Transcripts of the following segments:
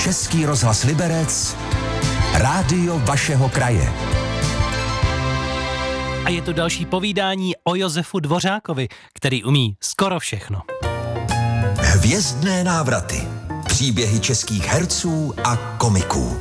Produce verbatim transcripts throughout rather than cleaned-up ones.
Český rozhlas Liberec, rádio vašeho kraje. A je tu další povídání o Josefu Dvořákovi, který umí skoro všechno. Hvězdné návraty. Příběhy českých herců a komiků.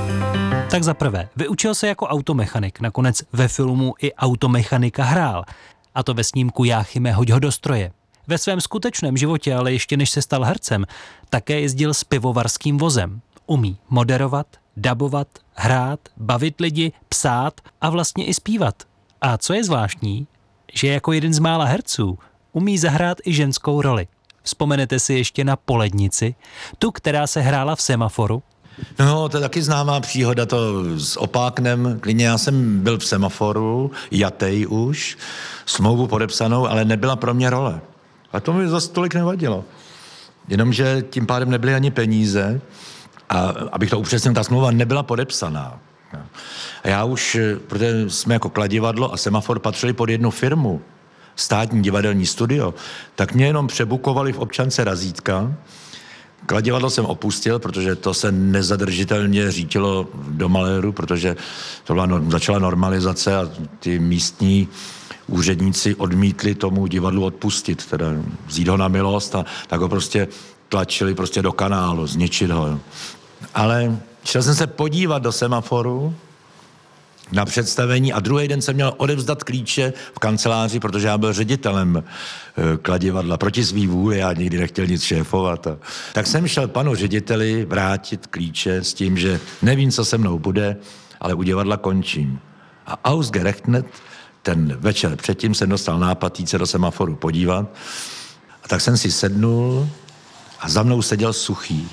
Tak za prvé, vyučil se jako automechanik, nakonec ve filmu i automechanika hrál. A to ve snímku Jáchyme, hoď ho do stroje. Ve svém skutečném životě, ale ještě než se stal hercem, také jezdil s pivovarským vozem. Umí moderovat, dabovat, hrát, bavit lidi, psát a vlastně i zpívat. A co je zvláštní, že jako jeden z mála herců umí zahrát i ženskou roli. Vzpomenete si ještě na Polednici, tu, která se hrála v Semaforu? No, to je taky známá příhoda, to s Opáknem. Klidně já jsem byl v Semaforu, jatej už, smlouvu podepsanou, ale nebyla pro mě role. A to mi zase tolik nevadilo. Jenomže tím pádem nebyly ani peníze a abych to upřesnil, ta smlouva nebyla podepsaná. A já už, protože jsme jako Kladivadlo a Semafor patřili pod jednu firmu, Státní divadelní studio, tak mě jenom přebukovali v občance razítka. Kladivadlo jsem opustil, protože to se nezadržitelně řítilo do maléru, protože to byla, no, začala normalizace a ty místní úředníci odmítli tomu divadlu odpustit, teda vzít ho na milost a tak ho prostě tlačili prostě do kanálu, zničit ho. Ale šel jsem se podívat do Semaforu na představení a druhý den jsem měl odevzdat klíče v kanceláři, protože já byl ředitelem Kladivadla proti svý vůli, já nikdy nechtěl nic šéfovat. A tak jsem šel panu řediteli vrátit klíče s tím, že nevím, co se mnou bude, ale u divadla končím. A ausgerechnet ten večer předtím jsem dostal nápad jít se do Semaforu podívat a tak jsem si sednul a za mnou seděl Suchý.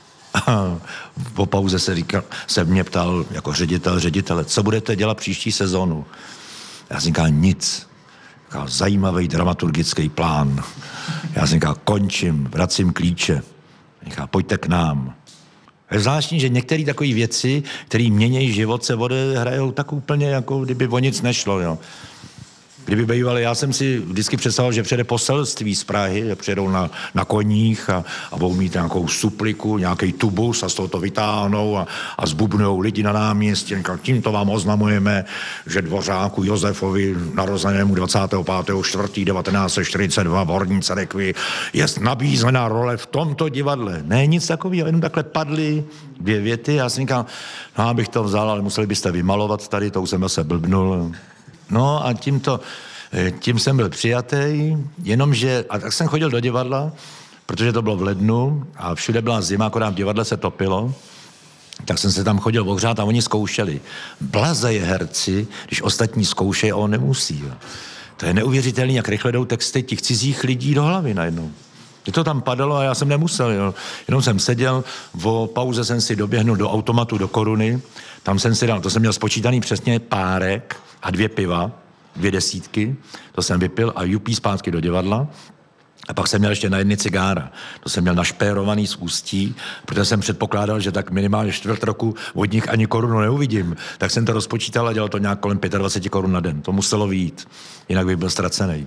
A po pauze se, říkal, se mě ptal jako ředitel, ředitele, co budete dělat příští sezónu? Já jsem říkal, nic. Říkal, zajímavý dramaturgický plán. Já jsem říkal, končím, vracím klíče. Říkal, pojďte k nám. Je zvláštní, že některé takové věci, které měnějí život, se odehrajou tak úplně, jako kdyby o nic nešlo. Jo. Kdyby bývali, já jsem si vždycky představoval, že přijede poselství z Prahy, že přijedou na, na koních a, a budou mít nějakou supliku, nějaký tubus a z toho to vytáhnou a, a zbubnujou lidi na náměstí. Tímto vám oznamujeme, že Dvořáku Josefovi narozenému dvacátého pátého čtvrtého devatenáct set čtyřicet dva v Horní Cerekvi je nabízená role v tomto divadle. Ne, nic takového, jenom takhle padly dvě věty. Já jsem říkal, no abych to vzal, ale museli byste vymalovat tady, to už jsem se blbnul. No a tímto, tím jsem byl přijatý, jenomže, a tak jsem chodil do divadla, protože to bylo v lednu a všude byla zima, akorát v divadle se topilo, tak jsem se tam chodil ohřát a oni zkoušeli. Blazeje herci, když ostatní zkoušejí a on nemusí. Jo. To je neuvěřitelný, jak rychle jdou texty těch cizích lidí do hlavy najednou. Mě to tam padalo a já jsem nemusel, jo. Jenom jsem seděl, o pauze jsem si doběhnul do automatu, do koruny, tam jsem si dal, to jsem měl spočítaný přesně párek a dvě piva, dvě desítky, to jsem vypil a jupí zpátky do divadla. A pak jsem měl ještě na jedny cigára. To jsem měl našpérovaný z ústí, protože jsem předpokládal, že tak minimálně čtvrt roku od nich ani korunu neuvidím. Tak jsem to rozpočítal a dělal to nějak kolem dvacet pět korun na den. To muselo vyjít, jinak bych byl ztracený.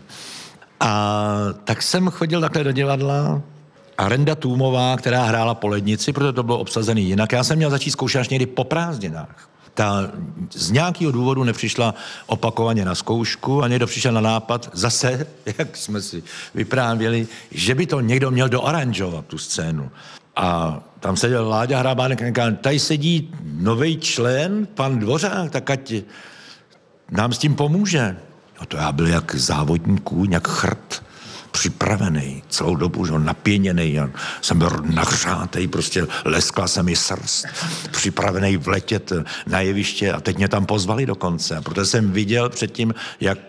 A tak jsem chodil takhle do divadla a Renda Tůmová, která hrála Polednici, protože to bylo obsazený jinak. Já jsem měl začít zkoušet až někdy po prázdninách. Ta z nějakého důvodu nepřišla opakovaně na zkoušku a někdo přišel na nápad, zase, jak jsme si vyprávěli, že by to někdo měl doaranžovat, tu scénu. A tam seděl Láďa Hrabánek a říkal, tady sedí nový člen, pan Dvořák, tak ať nám s tím pomůže. No to já byl jak závodní kůň, jak chrt, připravený, celou dobu, že napěněný, a jsem byl nahřátej, prostě leskla se mi srst, připravený vletět na jeviště a teď mě tam pozvali dokonce, protože jsem viděl předtím, jak,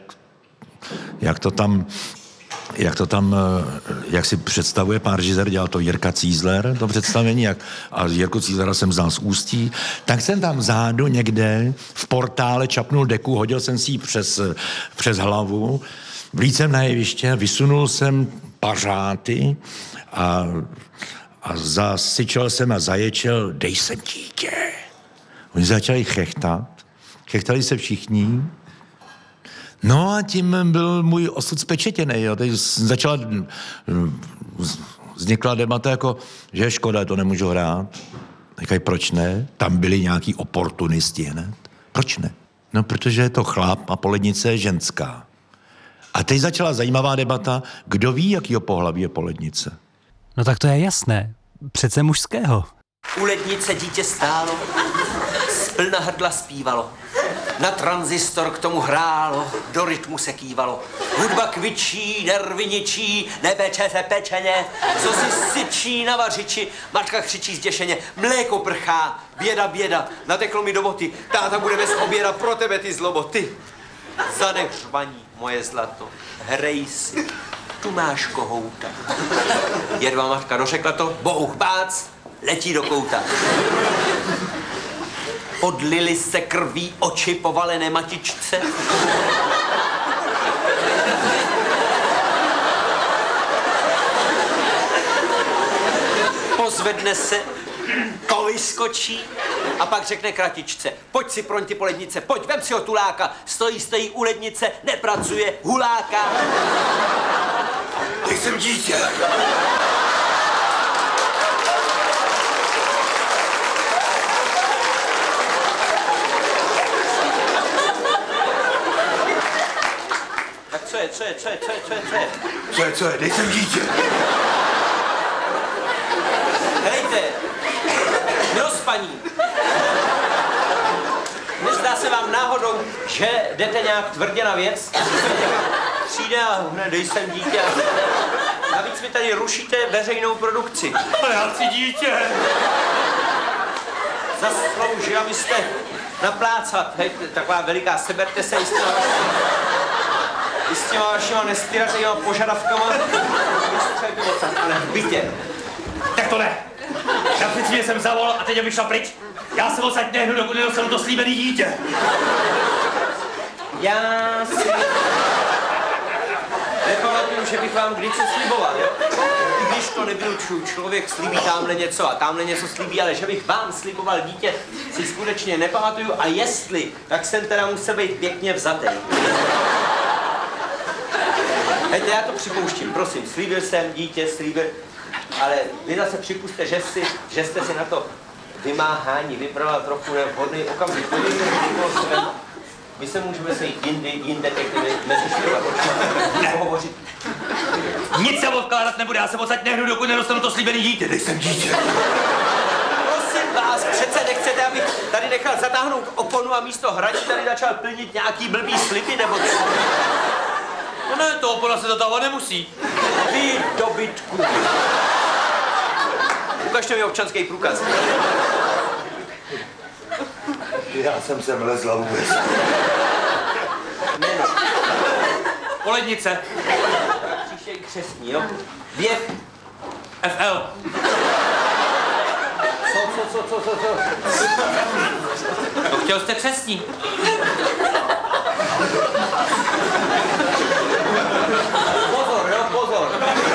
jak to tam jak to tam, jak si představuje pán režisér, dělal to Jirka Cízler, to představení, jak, a Jirku Cízlera jsem znal z Ústí, tak jsem tam zádu někde v portále čapnul deku, hodil jsem si ji přes, přes hlavu, vlíc jsem na jeviště, vysunul jsem pařáty a, a zasyčel jsem a zaječel, dej sem dítě. Oni začali chechtat, chechtali se všichni. No a tím byl můj osud spečetěnej. Jo. Teď začala, vznikla debata jako, že je škoda, to nemůžu hrát. Říkají, proč ne? Tam byli nějaký oportunisti hned. Proč ne? No, protože je to chlap a po lednice je ženská. A teď začala zajímavá debata, kdo ví, jakýho pohlaví je po lednice. No tak to je jasné. Přece mužského. U lednice dítě stálo, z plna hrdla zpívalo. Na tranzistor k tomu hrálo, do rytmu se kývalo. Hudba kvičí, nervy ničí, nepeče se pečeně, co si syčí na vařiči, matka křičí zděšeně, mléko prchá, běda, běda, nateklo mi do boty, táta bude bez oběda pro tebe ty zloboty. Zadech řvaní, moje zlato, hrej si, tu máš kohouta. Jedva matka dořekla to, bouch bác, letí do kouta. Odlily se krví oči povalené matičce. Pozvedne se, to vyskočí a pak řekne kratičce. Pojď si proň ty po lednice, pojď, vem si ho tuláka. Stojí, stojí u lednice, nepracuje, huláka. Teď jsem dítě. Co je, co je, co je, co je, co je, co je? Co je, co je, dej sem dítě. Helejte, nerozpaní. Nezdá se vám náhodou, že jdete nějak tvrdě na věc? Přijde a hned dej sem dítě. Navíc mi tady rušíte veřejnou produkci. Ale já chci dítě. Zaslouží, abyste naplácat. Hej, taková veliká, seberte se jistě na vaši... I s těma vašima nestyratýma požadavkama vystřelíte odsaď, ale v bytě. Tak to ne. Já před chvíli jsem zavolal a teď bych šla pryč. Já se odsaď nehnu, dokud nedostanu to slíbený dítě. Já si... nepamatuju, že bych vám kdy co sliboval, jo? I když to nevylučuju, člověk slíbí tamhle něco a tamhle něco slíbí, ale že bych vám sliboval dítě, si skutečně nepamatuju. A jestli, tak jsem teda musel být pěkně vzatý. Hejte, já to připouštím, prosím, slíbil jsem dítě, slíbil, ale vy zase připuste, že, si, že jste si na to vymáhání vybrala trochu nevhodný okamžik. My se můžeme sejít jindy, jinde, pěkně mezi čtyřma počívat, pohovořit. Nic se odkládat nebude, já se odsaď nehnu, dokud nedostanu to slíbený dítě. Dej sem dítě. Prosím vás, přece nechcete, abych tady nechal zatáhnout oponu a místo hraní tady začal plnit nějaký blbý sliby, nebo co? No ne, to opona se zatahovat nemusí. Vy dobytku. Ukažte mi občanský průkaz. Já jsem sem lezla vůbec. Jméno. Po lednice. Příště i křestní, jo? Věk. F L. Co, co, co, co, co, co? No chtěl jste křestní. Pozor, jo, pozor.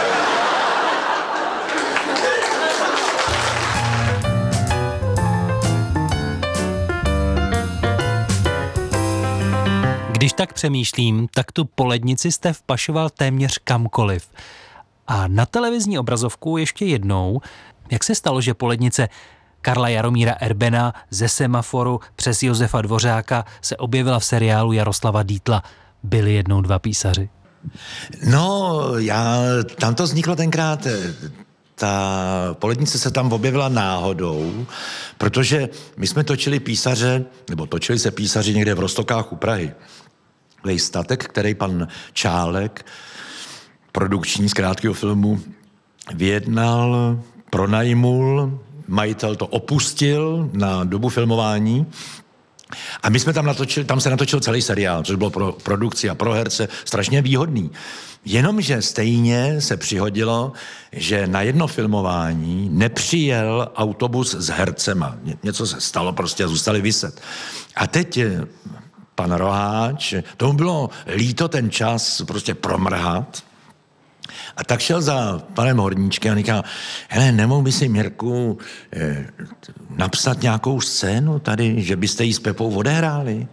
Když tak přemýšlím, tak tu po lednici jste vpašoval téměř kamkoliv. A na televizní obrazovku ještě jednou, jak se stalo, že po lednice Karla Jaromíra Erbena ze Semaforu přes Josefa Dvořáka se objevila v seriálu Jaroslava Dietla Byli jednou dva písaři? No, já, tam to vzniklo tenkrát, ta polednice se tam objevila náhodou, protože my jsme točili písaře, nebo točili se písaři někde v Roztokách u Prahy. Takový statek, který pan Čálek, produkční z krátkého filmu, vyjednal, pronajmul, majitel to opustil na dobu filmování. A my jsme tam natočili, tam se natočil celý seriál, což bylo pro produkci a pro herce strašně výhodný. Jenomže stejně se přihodilo, že na jedno filmování nepřijel autobus s hercema. Něco se stalo, prostě zůstali viset. A teď pan Roháč, tomu bylo líto ten čas prostě promrhat. A tak šel za panem Horníčkem a říkal, hele, nemohl by si, Mirku, eh, napsat nějakou scénu tady, že byste jí s Pepou odehráli?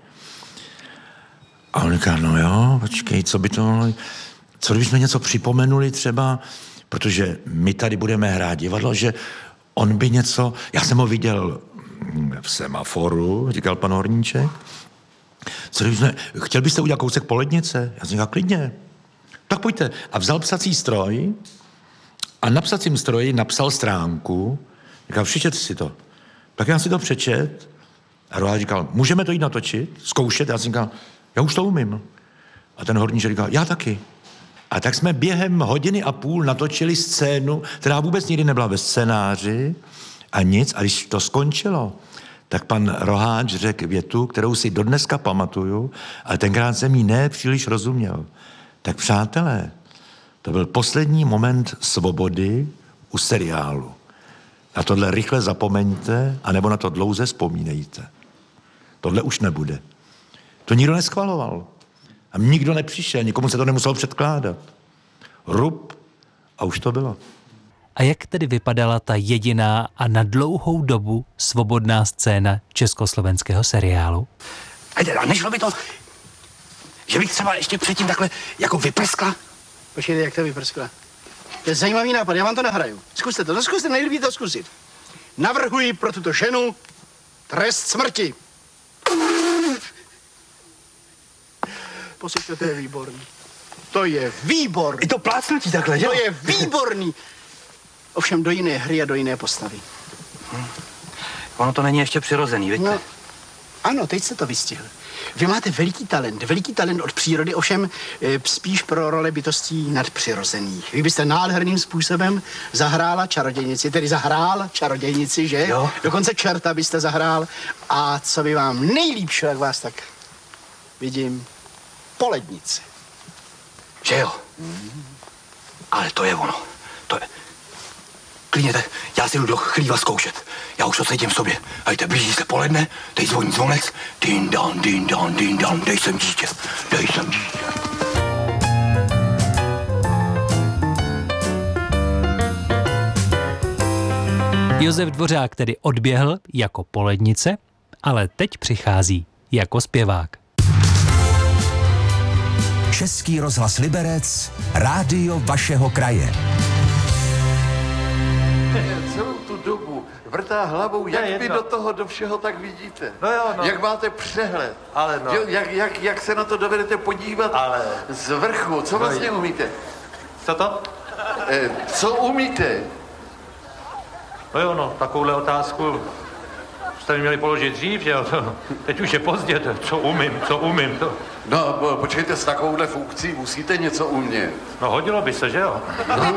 A on říkal, no jo, počkej, co by to... Co kdybychom něco připomenuli třeba, protože my tady budeme hrát divadlo, že on by něco, já jsem ho viděl v semaforu, říkal pan Horníček, co jsme, chtěl byste udělat kousek po lednice? Já jsem říkal, klidně. Tak pojďte. A vzal psací stroj a na psacím stroji napsal stránku, říkal, přečet si to. Tak já si to přečet a Roháč říkal, můžeme to jít natočit, zkoušet? Já jsem říkal, já už to umím. A ten Horníček říkal, já taky. A tak jsme během hodiny a půl natočili scénu, která vůbec nikdy nebyla ve scénáři a nic. A když to skončilo, tak pan Roháč řekl větu, kterou si dodneska pamatuju, ale tenkrát jsem jí ne příliš rozuměl. Tak přátelé, to byl poslední moment svobody u seriálu. Na tohle rychle zapomeňte, anebo na to dlouze vzpomínejte. Tohle už nebude. To nikdo neschvaloval. A nikdo nepřišel, nikomu se to nemuselo předkládat. Rub a už to bylo. A jak tedy vypadala ta jediná a na dlouhou dobu svobodná scéna československého seriálu? A nešlo by to, že bych třeba ještě předtím takhle jako vyprskla? Počkejte, jak to vyprskla? To je zajímavý nápad, já vám to nahraju. Zkuste to, no zkuste, nejlíp to zkusit. Navrhuji pro tuto ženu trest smrti. Poslyšte, to je výborný. To je výborný. I to plácnutí takhle, že? To je výborný. Ovšem do jiné hry a do jiné postavy. Hm. Ono to není ještě přirozený, víte? No, ano, teď jste to vystihl. Vy máte veliký talent, veliký talent od přírody, ovšem e, spíš pro role bytostí nadpřirozených. Vy byste nádherným způsobem zahrála čarodějnici, tedy zahrál čarodějnici, že? Jo. Dokonce čerta byste zahrál. A co by vám nejlíp šlo, jak vás tak vidím, po lednici. Že jo? Mm. Ale to je ono. To je... Klidně, tak já si jdu do chlíva zkoušet. Já už to cítím v sobě. Hejte, blíží se poledne, teď zvoní zvonec. Din dan, din dan, din dan, dej sem dítě, dej sem dítě. Josef Dvořák tedy odběhl jako polednice, ale teď přichází jako zpěvák. Český rozhlas Liberec, rádio vašeho kraje. Celou tu dobu vrtá hlavou, jak vy do toho, do všeho tak vidíte. No jo, no. Jak máte přehled. Ale no. Jak, jak, jak se na to dovedete podívat Ale. z vrchu. Co vlastně umíte? Co to? Eh, co umíte? No jo, no, takovouhle otázku jste mi měli položit dřív, že jo? Teď už je pozdě, to, co umím, co umím, to... No, počkejte, s takovouhle funkcí musíte něco umět. No, hodilo by se, že jo? No.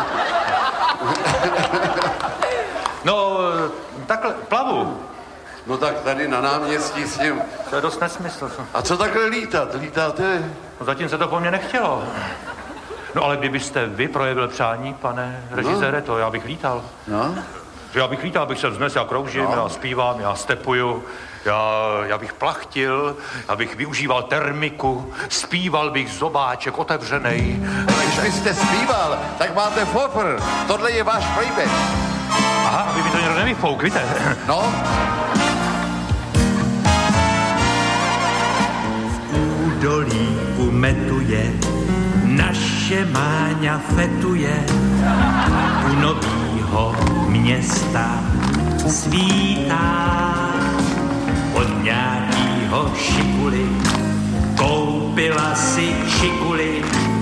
No, takhle, plavu. No tak tady na náměstí s ním. To je dost nesmysl. A co takhle lítat? Lítáte? No, zatím se to po mně nechtělo. No, ale kdybyste vy projevil přání, pane režisére, to já bych lítal. No? Že já bych lítal, abych se vznes, já kroužím, no. Já zpívám, já stepuju, já, já bych plachtil, já bych využíval termiku, zpíval bych zobáček otevřenej. Když byste zpíval, tak máte fofr. Tohle je váš playback. Aha, aby mi to někdo nevyfouk, víte? No? V údolí umetuje, naše Máňa fetuje, u novýho města svítá. Od nějakýho šikuly koupila si šikuly,